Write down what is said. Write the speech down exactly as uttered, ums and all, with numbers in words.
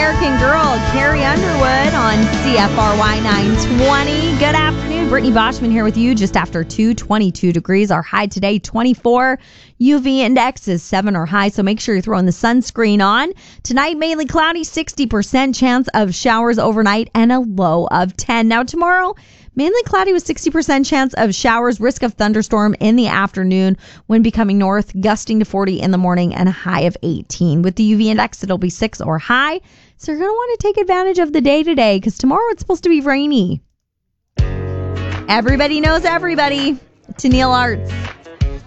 American Girl, Carrie Underwood on C F R Y nine twenty. Good afternoon. Brittany Boschman here with you just after two, twenty-two degrees. Our high today, twenty-four. U V index is seven or high, so make sure you're throwing the sunscreen on. Tonight, mainly cloudy, sixty percent chance of showers overnight and a low of ten. Now tomorrow, mainly cloudy with sixty percent chance of showers, risk of thunderstorm in the afternoon, wind becoming north, gusting to forty in the morning, and a high of eighteen. With the U V index, it'll be six or high. So you're going to want to take advantage of the day today because tomorrow it's supposed to be rainy. Everybody knows everybody. Tennille Arts.